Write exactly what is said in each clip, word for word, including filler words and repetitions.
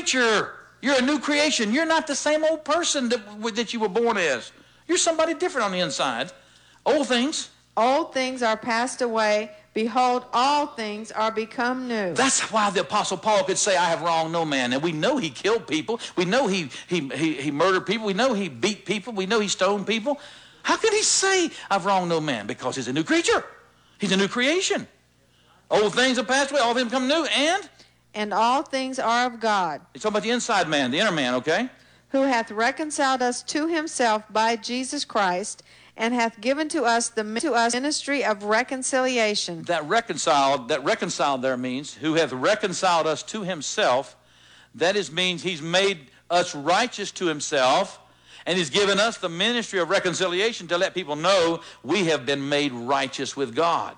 creature. You're a new creation. You're not the same old person that, that you were born as. You're somebody different on the inside. Old things. Old things are passed away. Behold, all things are become new. That's why the Apostle Paul could say, I have wronged no man. And we know he killed people. We know he, he, he, he murdered people. We know he beat people. We know he stoned people. How can he say, I've wronged no man? Because he's a new creature. He's a new creation. Old things have passed away. All things become new. And? And all things are of God. He's talking about the inside man, the inner man, okay? Who hath reconciled us to himself by Jesus Christ, and hath given to us the to us ministry of reconciliation. That reconciled, that reconciled there means, who hath reconciled us to himself. That is means he's made us righteous to himself, and he's given us the ministry of reconciliation to let people know we have been made righteous with God.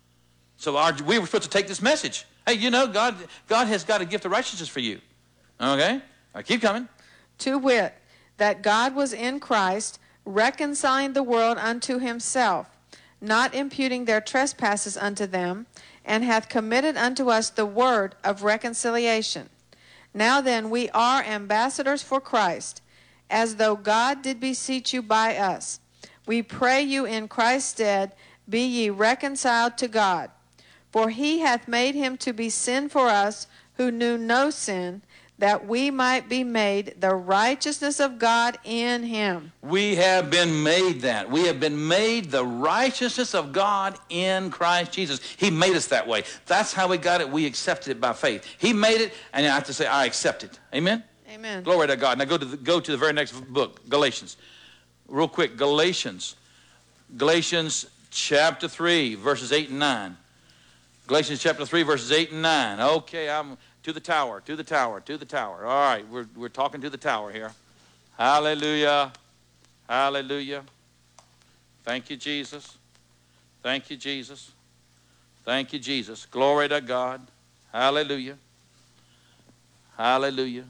So our, we were supposed to take this message. Hey, you know, God, God has got a gift of righteousness for you. Okay? All right, keep coming. To wit, that God was in Christ, reconciling the world unto himself, not imputing their trespasses unto them, and hath committed unto us the word of reconciliation. Now then, we are ambassadors for Christ, as though God did beseech you by us. We pray you in Christ's stead, be ye reconciled to God. For he hath made him to be sin for us, who knew no sin, that we might be made the righteousness of God in him. We have been made that. We have been made the righteousness of God in Christ Jesus. He made us that way. That's how we got it. We accepted it by faith. He made it, and I have to say, I accept it. Amen? Amen. Glory to God. Now go to the, go to the very next book, Galatians. Real quick, Galatians. Galatians chapter three, verses eight and nine. Galatians chapter three, verses eight and nine. Okay, I'm... To the tower, to the tower, to the tower. All right, we're, we're talking to the tower here. Hallelujah. Hallelujah. Thank you, Jesus. Thank you, Jesus. Thank you, Jesus. Glory to God. Hallelujah. Hallelujah.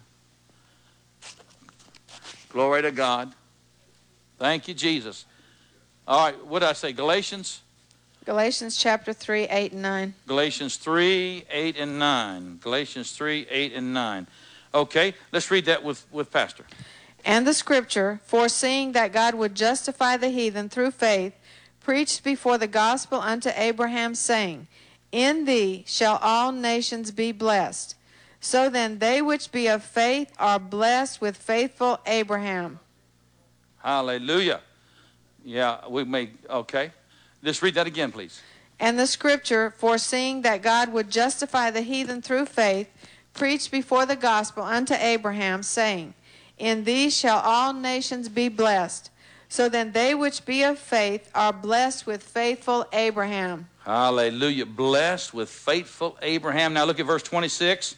Glory to God. Thank you, Jesus. All right, what did I say? Galatians? Galatians chapter three, eight and nine. Galatians three, eight and nine. Galatians three, eight and nine. Okay, let's read that with, with Pastor. And the scripture, foreseeing that God would justify the heathen through faith, preached before the gospel unto Abraham, saying, In thee shall all nations be blessed. So then they which be of faith are blessed with faithful Abraham. Hallelujah. Yeah, we may, okay. Let's read that again, please. And the scripture, foreseeing that God would justify the heathen through faith, preached before the gospel unto Abraham, saying, In thee shall all nations be blessed. So then they which be of faith are blessed with faithful Abraham. Hallelujah. Blessed with faithful Abraham. Now look at verse twenty-six.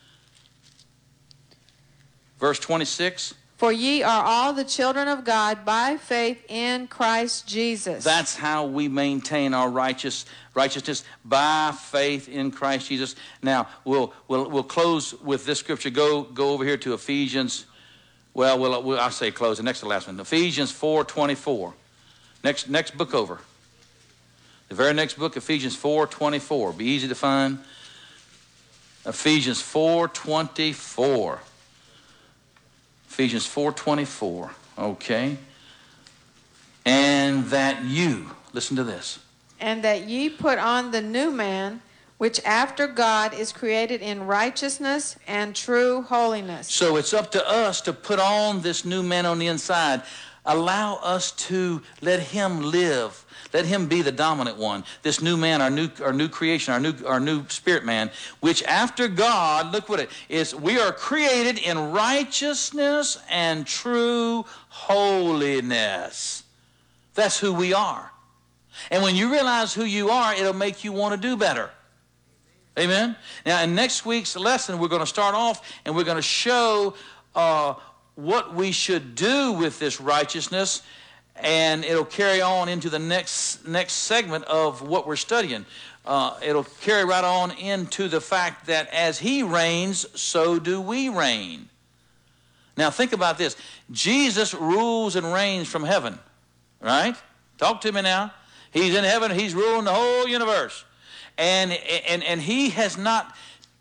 Verse twenty-six. For ye are all the children of God by faith in Christ Jesus. That's how we maintain our righteous righteousness, by faith in Christ Jesus. Now, we'll we'll we'll close with this scripture. Go go over here to Ephesians. Well, we'll, we'll I'll say close. The next to the last one. Ephesians four twenty-four. Next next book over. The very next book, Ephesians four twenty-four. Be easy to find. Ephesians four twenty-four. Ephesians four twenty-four, okay. And that you, listen to this. And that ye put on the new man, which after God is created in righteousness and true holiness. So it's up to us to put on this new man on the inside. Allow us to let him live. Let him be the dominant one. This new man, our new, our new creation, our new, our new spirit man, which after God, look what it is, we are created in righteousness and true holiness. That's who we are. And when you realize who you are, it'll make you want to do better. Amen? Now, in next week's lesson, we're going to start off and we're going to show uh, what we should do with this righteousness. And it'll carry on into the next next segment of what we're studying. Uh, it'll carry right on into the fact that as he reigns, so do we reign. Now think about this. Jesus rules and reigns from heaven, right? Talk to me now. He's in heaven. He's ruling the whole universe. And, and, and he has not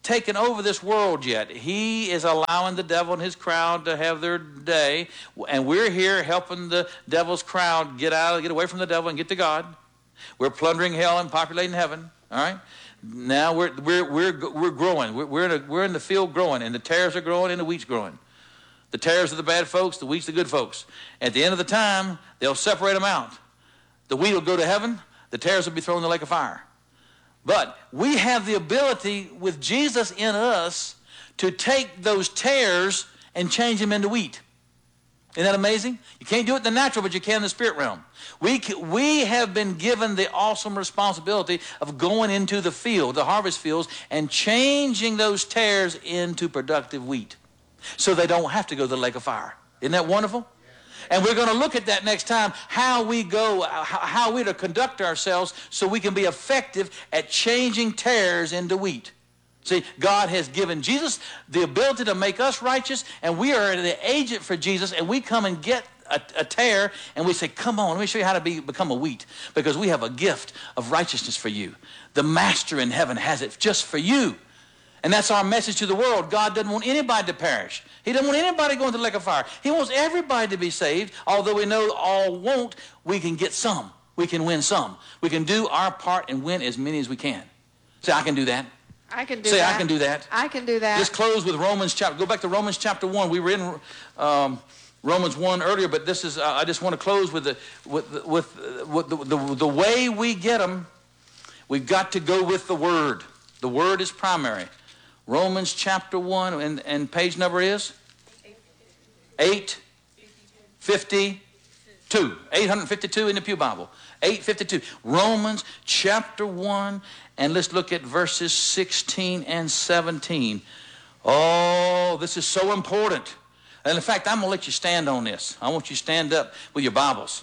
taken over this world yet. He is allowing the devil and his crowd to have their day, and we're here helping the devil's crowd get out, get away from the devil and get to God. We're plundering hell and populating heaven. All right. Now we're we're we're we're growing. We're we're in, a, we're in the field growing, and the tares are growing, and the wheat's growing. The tares are the bad folks, the wheat's the good folks. At the end of the time, they'll separate them out. The wheat will go to heaven. The tares will be thrown in the lake of fire. But we have the ability with Jesus in us to take those tares and change them into wheat. Isn't that amazing? You can't do it in the natural, but you can in the spirit realm. We, we have been given the awesome responsibility of going into the field, the harvest fields, and changing those tares into productive wheat so they don't have to go to the lake of fire. Isn't that wonderful? And we're going to look at that next time, how we go, how we to conduct ourselves so we can be effective at changing tares into wheat. See, God has given Jesus the ability to make us righteous, and we are the agent for Jesus, and we come and get a, a tare, and we say, come on, let me show you how to be, become a wheat, because we have a gift of righteousness for you. The Master in heaven has it just for you. And that's our message to the world. God doesn't want anybody to perish. He doesn't want anybody going to the lake of fire. He wants everybody to be saved. Although we know all won't, we can get some. We can win some. We can do our part and win as many as we can. Say, I can do that. I can do Say, that. I can do that. I can do that. Let's close with Romans chapter. Go back to Romans chapter one. We were in um, Romans one earlier, but this is. Uh, I just want to close with the with the, with, uh, with the, the the way we get them. We've got to go with the Word. The Word is primary. Romans chapter one, and, and page number is? eight fifty-two. eight fifty-two in the Pew Bible. eight fifty-two. Romans chapter one, and let's look at verses sixteen and seventeen. Oh, this is so important. And in fact, I'm going to let you stand on this. I want you to stand up with your Bibles.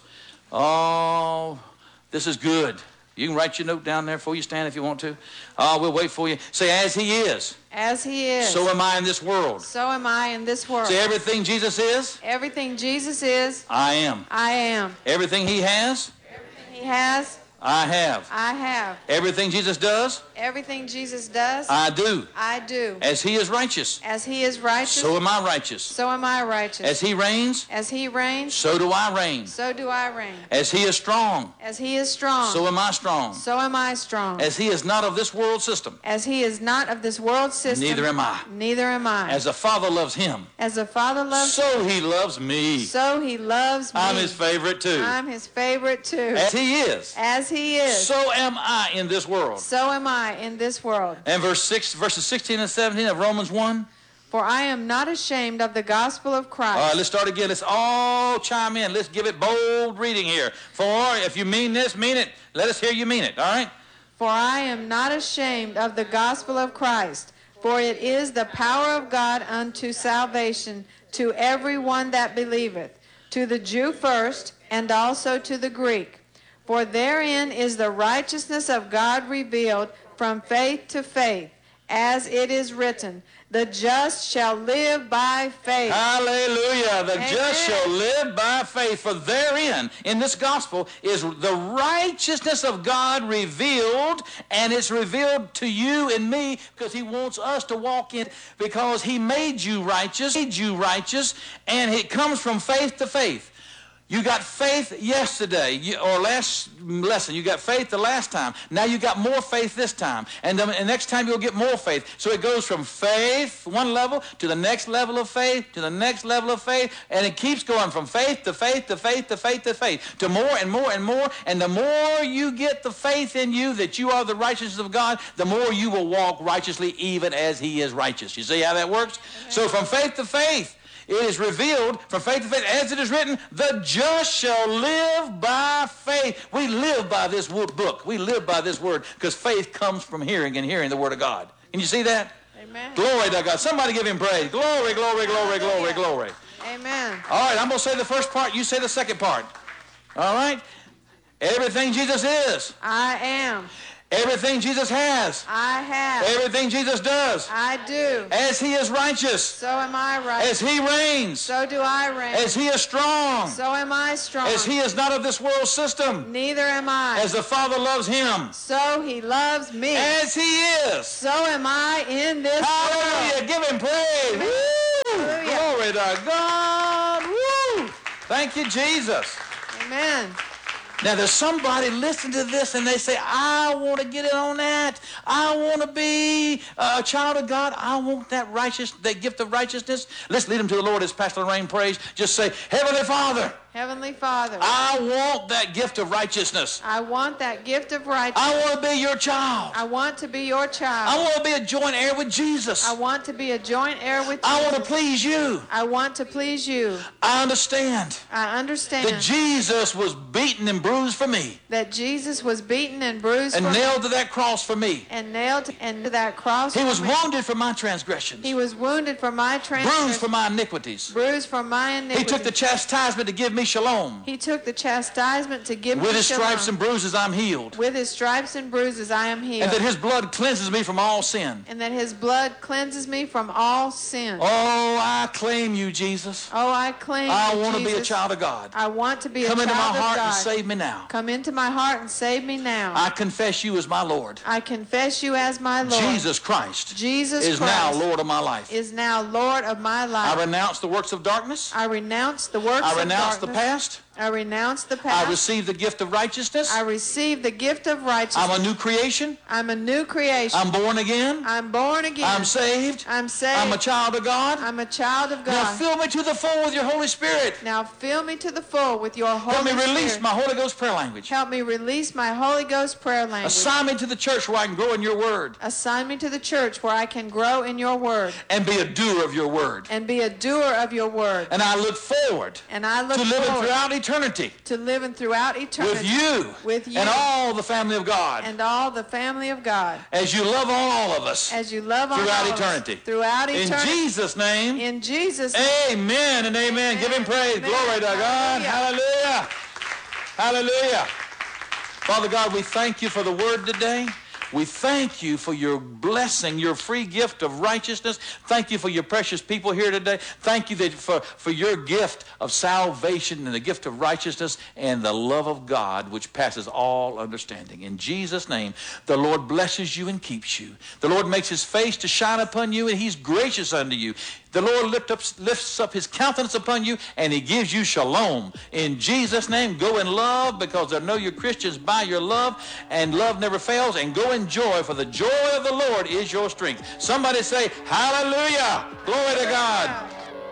Oh, this is good. You can write your note down there before you stand if you want to. Oh, we'll wait for you. Say, as he is. As he is. So am I in this world. So am I in this world. Say, everything Jesus is. Everything Jesus is. I am. I am. Everything he has. Everything he has. I have. I have. Everything Jesus does. Everything Jesus does. I do. I do. As he is righteous. As he is righteous. So am I righteous. So am I righteous. As he reigns. As he reigns. So do I reign. So do I reign. As he is strong. As he is strong. So am I strong. So am I strong. As he is not of this world system. As he is not of this world system. Neither am I. Neither am I. As the Father loves him. As the Father loves So he loves me. So he loves me. I'm his favorite too. I'm his favorite too. As he is. As he is. So am I in this world. So am I in this world. And verse six, verses sixteen and seventeen of Romans one. For I am not ashamed of the gospel of Christ. All right, let's start again. Let's all chime in. Let's give it bold reading here. For if you mean this, mean it. Let us hear you mean it. All right? For I am not ashamed of the gospel of Christ, for it is the power of God unto salvation to every one that believeth, to the Jew first, and also to the Greek. For therein is the righteousness of God revealed from faith to faith, as it is written, the just shall live by faith. Hallelujah. The Amen. just shall live by faith. For therein, in this gospel, is the righteousness of God revealed, and it's revealed to you and me because he wants us to walk in, because he made you righteous, made you righteous, and it comes from faith to faith. You got faith yesterday, or last lesson. You got faith the last time. Now you got more faith this time. And the next time you'll get more faith. So it goes from faith, one level, to the next level of faith, to the next level of faith. And it keeps going from faith to faith to faith to faith to faith, to more and more and more. And the more you get the faith in you that you are the righteousness of God, the more you will walk righteously even as he is righteous. You see how that works? Amen. So from faith to faith, it is revealed from faith to faith, as it is written, the just shall live by faith. We live by this book. We live by this word, because faith comes from hearing, and hearing the word of God. Can you see that? Amen. Glory to God. Somebody give him praise. Glory, glory, glory, glory, glory. Amen. All right, I'm going to say the first part. You say the second part. All right? Everything Jesus is. I am. Everything Jesus has. I have. Everything Jesus does. I do. As he is righteous. So am I righteous. As he reigns. So do I reign. As he is strong. So am I strong. As he is not of this world system. Neither am I. As the Father loves him. So he loves me. As he is. So am I in this Hallelujah. world. Give him praise. Woo. Hallelujah. Glory to God. Woo. Thank you, Jesus. Amen. Now, there's somebody listening to this and they say, I want to get in on that. I want to be a child of God. I want that righteous, that gift of righteousness. Let's lead them to the Lord as Pastor Lorraine prays. Just say, Heavenly Father, Heavenly Father, I want that gift of righteousness. I want that gift of righteousness. I want to be your child. I want to be your child. I want to be a joint heir with Jesus. I want to be a joint heir with Jesus. I want to please you. I want to please you. I understand I understand that Jesus was beaten and bruised for me that Jesus was beaten and bruised and for nailed me to that cross for me. and nailed into that cross. He for was me. wounded for my transgressions, He was wounded for my bruised transgressions, for my iniquities. bruised for my He iniquities. took the chastisement to give me shalom. He took the chastisement to give With me his stripes shalom. and bruises I'm healed. With his stripes and bruises I am healed. And that his blood cleanses me from all sin. and that his blood cleanses me from all sin. Oh, I claim you, Jesus. Oh, I claim I you, want to be a Jesus. child of God. I want to be Come a into my child of heart God. and save me now. Come into my heart and save me now. I confess you as my Lord. I confess you as my Lord. Jesus Christ Jesus is Christ now Lord of my life. is now Lord of my life. I renounce the works of darkness. I renounce the works I of renounce darkness. the past. I renounce the past. I receive the gift of righteousness. I receive the gift of righteousness. I'm a new creation. I'm a new creation. I'm born again. I'm born again. I'm saved. I'm saved. I'm a child of God. I'm a child of Now God. fill me to the full with your Holy Spirit. Now fill me to the full with your Holy Help me release Spirit. my Holy Ghost prayer language. Help me release my Holy Ghost prayer language. Assign me to the church where I can grow in your word Assign me to the church where I can grow in your word and be a doer of your word. and be a doer of your word. And I look forward And I look to living forward throughout eternity to living throughout eternity with you, with you and all the family of God and all the family of God as you love on all of us as you love on throughout all of us eternity. throughout In eternity. Jesus' name, In Jesus' name. amen and amen. Give him praise. Amen. Glory to God. Hallelujah. Hallelujah. Hallelujah. Father God, we thank you for the word today. We thank you for your blessing, your free gift of righteousness. Thank you for your precious people here today. Thank you that for, for your gift of salvation and the gift of righteousness and the love of God, which passes all understanding. In Jesus' name, the Lord blesses you and keeps you. The Lord makes his face to shine upon you, and he's gracious unto you. The Lord lift up, lifts up his countenance upon you, and he gives you shalom. In Jesus' name, go in love, because I know you're Christians by your love, and love never fails. And go in joy, for the joy of the Lord is your strength. Somebody say, hallelujah. Glory to God.